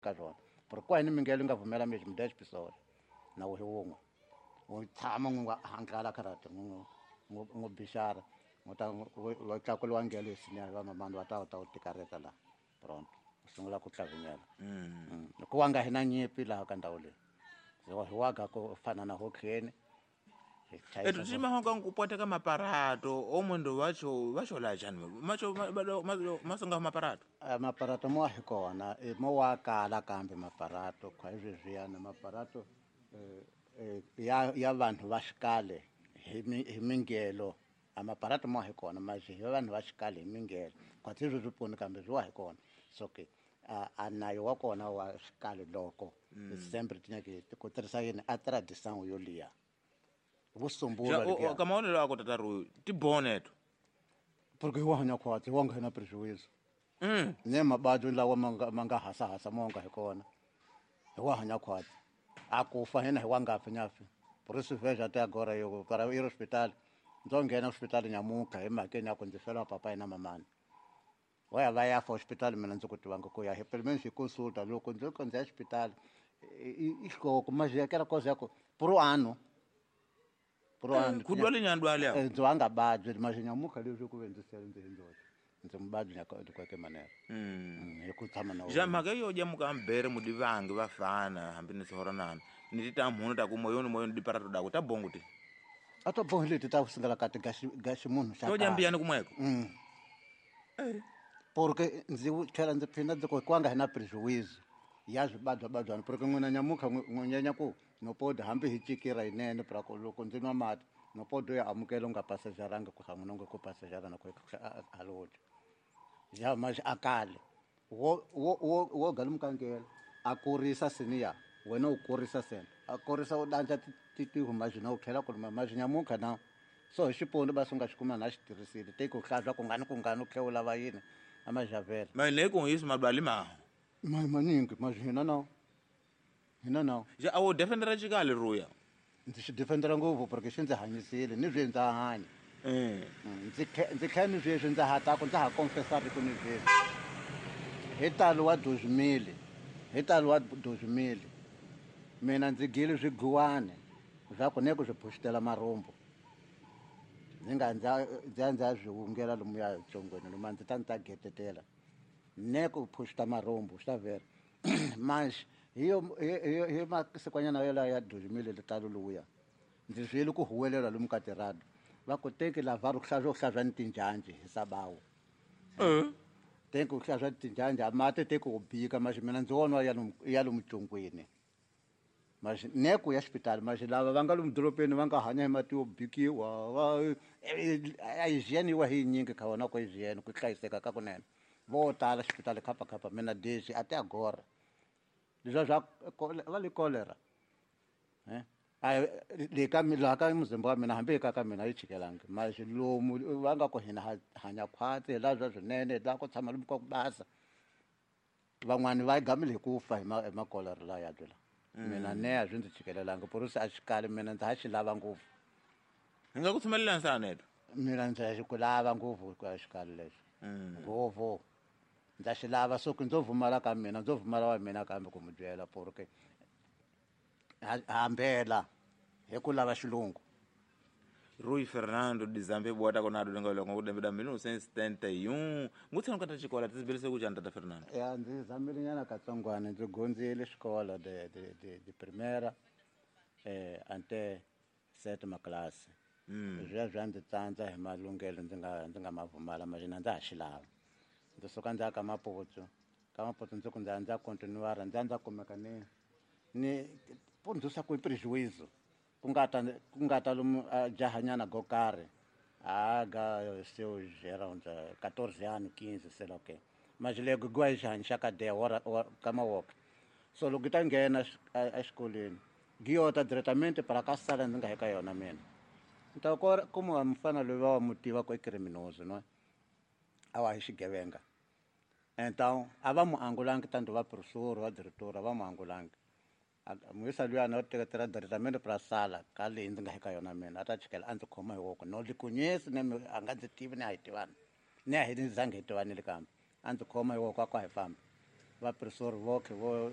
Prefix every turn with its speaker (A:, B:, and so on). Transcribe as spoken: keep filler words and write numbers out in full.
A: ka swona por kwa ni mingelo nga vumela mi mdash pisore na wo wongo wo tshama ngo hangala karate ngo ngo bishara ngota lo tlakolo wa ngelo isinya va mamando wa ta ta tikareta la pronto sungula ku tlavinyela mm ku wanga hina nyipi la ka ndawo le zo wa ga ko fana na ho khene
B: eto tsima honga ngupota ka maparato o mundo wacho wacho la jani macho masonga maparato
A: maparato mo hi kona mo wa kala kambe maparato kwa hivyo zviana maparato ya ya vanhu va xikale hi mingelo amaparato mo hi kona maji ya vanhu va xikale hi mingelo kwa tsizwo zwiponi kambe zwa hi kona so ke a nayo wa kona wa xikale loko sempre tinyake ku tirhisa yini a tradition yo liya vusombula
B: o kama onelo ako tataru ti boneto
A: porque wa hanya khwati wa ngena prejuice mm ne mabado lawa manga manga hasa hasa monga hi kona wa hanya khwati akufa hena hi wanga pfanyafi porisi veja ta agora yo para ir hospital nzo ngena hospital nyamuka hi makeni yako ndzi fela papa na mamani waya va ya for hospital mina ndzi ku tivanga ku ya hi pelmen xi consulta loko ndzi ko ndzi hospital i xikoko maji yakela koza yako pro ano
B: kudwale nyandwale
A: hapo nzo anga badwe mashinyamuka leswi ku vendisela ndzi ndoto ndzi mbadwe nyaka kwa ke manera mm yekutshama na
B: jama ke yo jamuka ambere mudivangi vafana hambi ni sohoranana ni titamhuno ta ku moyoni moyoni diparato da ku ta bonguti
A: ato bongo leti ta kusingala kati gashi gashi munhu
B: xa to jambiyana kumweko
A: mm eh porque ndzi thela ndzi phinda ndzi ko kwanga hina prejuice ya zwibadwa badwana porque n'wina nyamuka n'wonyanya ku no pod hambi hi cikira inene prako loko ndzi nwa mati no pod ya amukela nga passageranga ku hlamuna nga ku passagera na ku haloti ya maji akale wo wo wo galumkangela akurisa senior wena ukurisa sena akurisa udanja titi humaji na ukhela ku maji nyamuka na so xipondo basunga xikuma na xitirhisile tiko hlazwa ku ngani ku ngani khewula va yini amajavela
B: mane ku hisi mabali ma
A: ma maningi majina na hina na
B: ja awo defendera chikale ruya
A: ndzi xi defendera ngopfu porque xi ndzi hanyisile ni byi ndza hanya eh ndzi ndzi khani byi ndzi hata ku ndzi ha confessa ri ku ni byi hetalo wa doze mille hetalo wa doze mille mina ndzi gile swiguwane za ku ne ku swi phuxitela marombo ndzi nga ndza ndza swi hungela lomu ya tsongweni lomu ndzi ta ndzi getetela ne ku phuxita marombo swi ta vera manje hiyo hiyo masikwanyana yela ya doze mille letalo luya ndzi zwile ku huwelela lomu ka tirado va ku teki la varu hlazwa hlazwa ni tinjanje hi sabawu eh teki ku hlazwa tinjanje mate teki ku bika manje mina ndzi wona ya ya lomu tjongweni manje ne ku ya hospital manje lava va nga lomu doropeni va nga hanya hi mati yo bikiwa va ai jeni wa hi nyingi ka wona ko jeni ku hlayiseka ka kunene vo tala hospital khapa khapa mina desi ati agora leswa zwa va le cholera eh ai le ka mi la ka muzimba wa mina hambi ka ka mina yi chikelangi manje lomu va nga ko hina hanya khwati la zwa zwinene la ku tshama lomu ko basa van'wani va gamile ku fa hi ma cholera la ya dlela mina ne a zwi ndzi chikelangi porisi a xikali mina ndzi ha xi lava ngopfu
B: ni nga ku tshumelela nsana eto
A: mina ndzi ha xi ku lava ngopfu ku xikali lexo ngopfu ndza xi lava so ku ndzo vumala ka mina ndzo vumala wa mina kambe ku mu byela porque hambela hi ku lava xilungu
B: Rui Fernando de Zambe bota konado lengo lengo kudembeda minu setenta e um ngutse ngata xikola tizibelise ku janta ta Fernando
A: ya ndzi zamile nyana katsongwana ndzi gonzile xikola de de de de primera eh ante sétima classe mm zwa zwa ndzi tsandza hi malungelo ndzi nga ndzi nga mavumala majina ndza ha xilava ndzi suka ndza ka maputsu ka maputsu ndzi ku ndza ndza continuar ndza ndza kumeka ni ni pondusa ku prejuízo kungata kungata lomu jahanyana gokare aga seu around catorze anos quinze sei lá o que mas lego gwa xihanya ka de hora kama walk so loko ta nghena exikolweni giyota diretamente para ka sala ndzi nga heka yona mina nta ko como mfana loyi va mutiva ko criminoso no awa hi xigevenga então a va mu angulangi tanto va professor va diretor va mu angulangi muisa luya no teketela diretamente para sala ka leyi ndzi nga heka yona mina ata chikela a ndzi khoma hi woko no likunyesi ne a nga ndzi tivi ni a hi tivani ni a hi ndzi zange hi tivanile kambe a ndzi khoma hi woko a kwa hi famba va professor voke vo